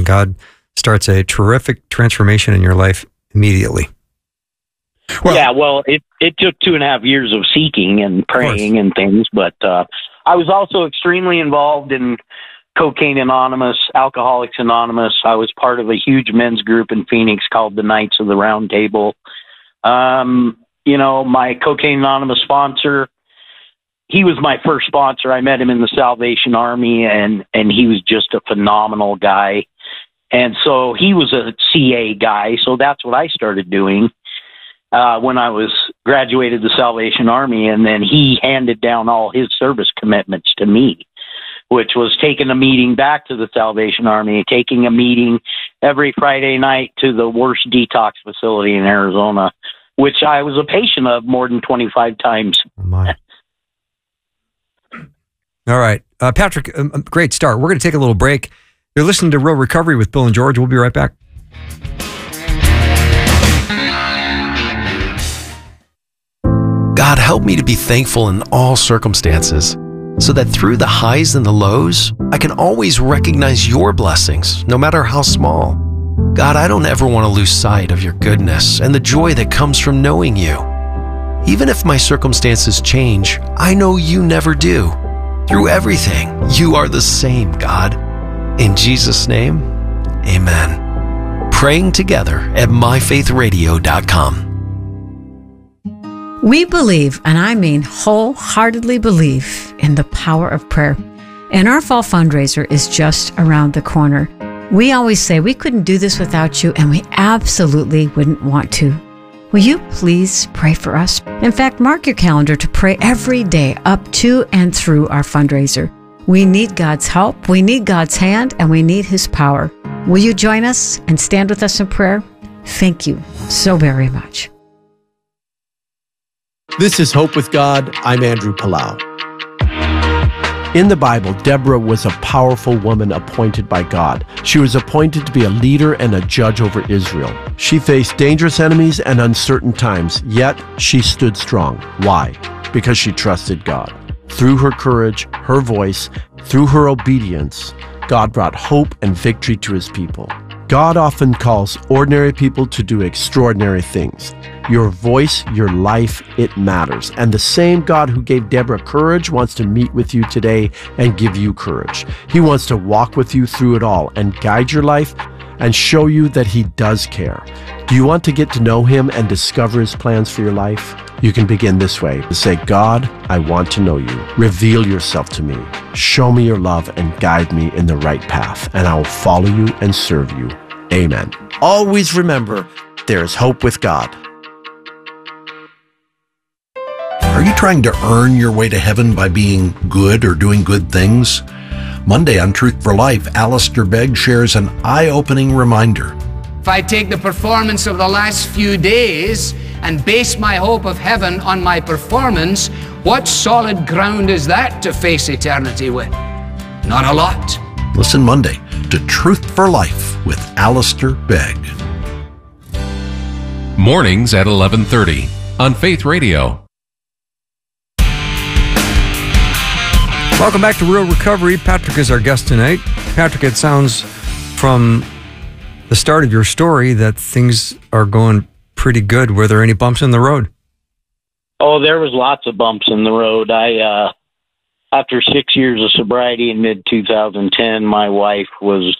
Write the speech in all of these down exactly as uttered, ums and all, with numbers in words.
God starts a terrific transformation in your life immediately. Well, yeah, well, it, it took two and a half years of seeking and praying and things, but uh, I was also extremely involved in Cocaine Anonymous, Alcoholics Anonymous. I was part of a huge men's group in Phoenix called the Knights of the Round Table. Um, you know, my Cocaine Anonymous sponsor, he was my first sponsor. I met him in the Salvation Army, and, and he was just a phenomenal guy. And so he was a C A guy, so that's what I started doing uh, when I was graduated the Salvation Army, and then he handed down all his service commitments to me, which was taking a meeting back to the Salvation Army, taking a meeting every Friday night to the worst detox facility in Arizona, which I was a patient of more than twenty-five times. Oh my. All right. Uh, Patrick, um, great start. We're going to take a little break. You're listening to Real Recovery with Bill and George. We'll be right back. God, help me to be thankful in all circumstances, so that through the highs and the lows, I can always recognize your blessings, no matter how small. God, I don't ever want to lose sight of your goodness and the joy that comes from knowing you. Even if my circumstances change, I know you never do. Through everything, you are the same, God. In Jesus' name, amen. Praying together at my faith radio dot com. We believe, and I mean wholeheartedly believe, in the power of prayer. And our fall fundraiser is just around the corner. We always say we couldn't do this without you, and we absolutely wouldn't want to. Will you please pray for us? In fact, mark your calendar to pray every day up to and through our fundraiser. We need God's help, we need God's hand, and we need His power. Will you join us and stand with us in prayer? Thank you so very much. This is Hope with God. I'm Andrew Palau. In the Bible, Deborah was a powerful woman appointed by God. She was appointed to be a leader and a judge over Israel. She faced dangerous enemies and uncertain times, yet she stood strong. Why? Because she trusted God. Through her courage, her voice, through her obedience, God brought hope and victory to His people. God often calls ordinary people to do extraordinary things. Your voice, your life, it matters. And the same God who gave Deborah courage wants to meet with you today and give you courage. He wants to walk with you through it all and guide your life and show you that He does care. Do you want to get to know Him and discover His plans for your life? You can begin this way. Say, God, I want to know you. Reveal yourself to me. Show me your love and guide me in the right path, and I will follow you and serve you. Amen. Always remember, there is hope with God. Are you trying to earn your way to heaven by being good or doing good things? Monday on Truth for Life, Alistair Begg shares an eye-opening reminder. If I take the performance of the last few days and base my hope of heaven on my performance, what solid ground is that to face eternity with? Not a lot. Listen Monday to Truth for Life with Alistair Begg. Mornings at eleven thirty on Faith Radio. Welcome back to Real Recovery. Patrick is our guest tonight. Patrick, it sounds from the start of your story that things are going pretty good. Were there any bumps in the road? Oh, there was lots of bumps in the road. I, uh, after six years of sobriety in mid twenty ten, my wife was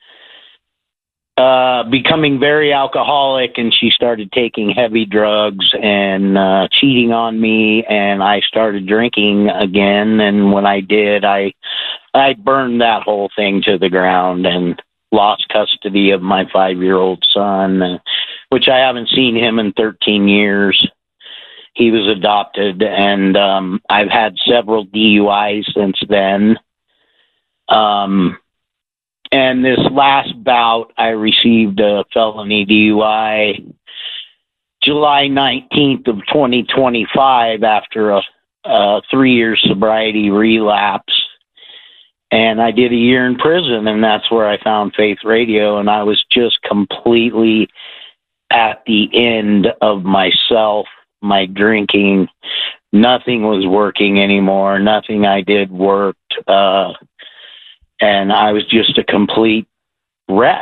uh, becoming very alcoholic, and she started taking heavy drugs and uh, cheating on me, and I started drinking again. And when I did, I I burned that whole thing to the ground and lost custody of my five-year-old son, uh, which I haven't seen him in thirteen years. He was adopted, and um, I've had several D U Is since then. Um, and this last bout, I received a felony D U I July nineteenth of twenty twenty-five after a, a three-year sobriety relapse. And I did a year in prison, and that's where I found Faith Radio, and I was just completely at the end of myself, my drinking. Nothing was working anymore. Nothing I did worked. Uh, and I was just a complete wreck.